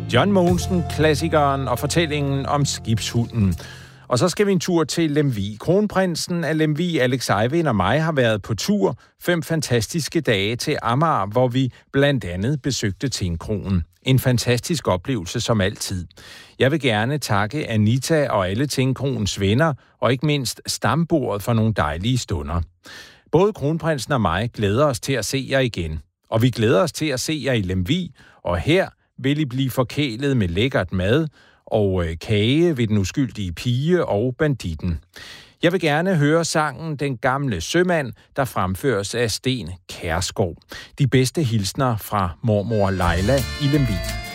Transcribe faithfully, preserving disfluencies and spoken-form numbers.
John Mogensen, klassikeren og fortællingen om skibshunden. Og så skal vi en tur til Lemvig. Kronprinsen af Lemvig, Alex Eivind og mig har været på tur fem fantastiske dage til Amager, hvor vi blandt andet besøgte Tingkronen. En fantastisk oplevelse som altid. Jeg vil gerne takke Anita og alle Tingkronens venner, og ikke mindst stambordet for nogle dejlige stunder. Både kronprinsen og mig glæder os til at se jer igen. Og vi glæder os til at se jer i Lemvig, og her vil I blive forkælet med lækkert mad og kage ved den uskyldige pige og banditten. Jeg vil gerne høre sangen Den Gamle Sømand, der fremføres af Sten Kjærsgaard. De bedste hilsner fra mormor Leila i Lemvig.